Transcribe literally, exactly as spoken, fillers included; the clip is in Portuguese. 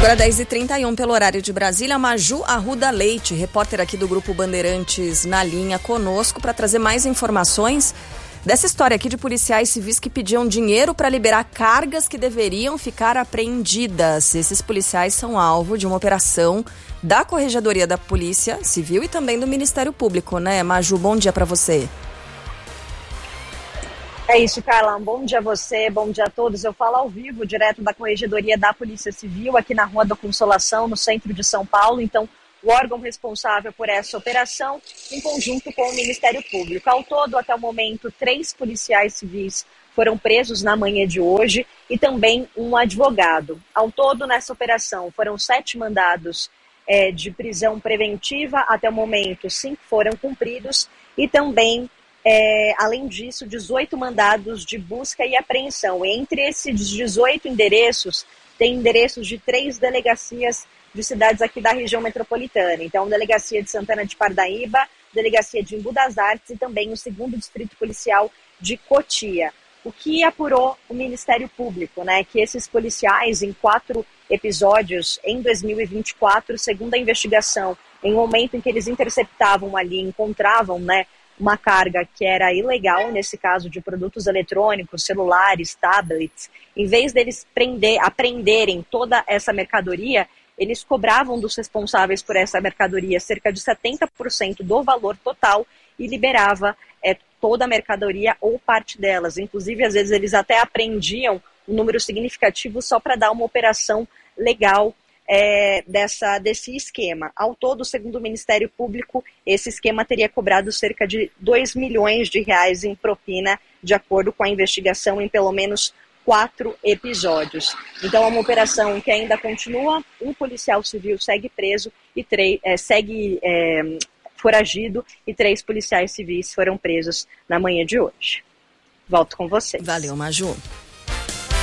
Agora dez e trinta e um pelo horário de Brasília, Maju Arruda Leite, repórter aqui do Grupo Bandeirantes na linha conosco para trazer mais informações dessa história aqui de policiais civis que pediam dinheiro para liberar cargas que deveriam ficar apreendidas. Esses policiais são alvo de uma operação da Corregedoria da Polícia Civil e também do Ministério Público, né? Maju, bom dia para você. É isso, Carla. Um bom dia a você, bom dia a todos. Eu falo ao vivo, direto da Corregedoria da Polícia Civil, aqui na Rua da Consolação, no centro de São Paulo. Então, o órgão responsável por essa operação, em conjunto com o Ministério Público. Ao todo, até o momento, três policiais civis foram presos na manhã de hoje e também um advogado. Ao todo, nessa operação, foram sete mandados é, de prisão preventiva. Até o momento, cinco foram cumpridos e também... É, além disso, dezoito mandados de busca e apreensão. Entre esses dezoito endereços, tem endereços de três delegacias de cidades aqui da região metropolitana. Então, delegacia de Santana de Parnaíba, delegacia de Embu das Artes e também o segundo Distrito Policial de Cotia. O que apurou o Ministério Público, né? Que esses policiais, em quatro episódios, em dois mil e vinte e quatro, segundo a investigação, em um momento em que eles interceptavam ali, encontravam, né, uma carga que era ilegal, nesse caso de produtos eletrônicos, celulares, tablets, em vez deles prender, apreenderem toda essa mercadoria, eles cobravam dos responsáveis por essa mercadoria cerca de setenta por cento do valor total e liberava é, toda a mercadoria ou parte delas. Inclusive, às vezes, eles até apreendiam um número significativo só para dar uma operação legal É, dessa, desse esquema. Ao todo, segundo o Ministério Público, esse esquema teria cobrado cerca de dois milhões de reais em propina, de acordo com a investigação, em pelo menos quatro episódios. Então, é uma operação que ainda continua, um policial civil segue preso e três, é, segue é, foragido e três policiais civis foram presos na manhã de hoje. Volto com vocês. Valeu, Maju.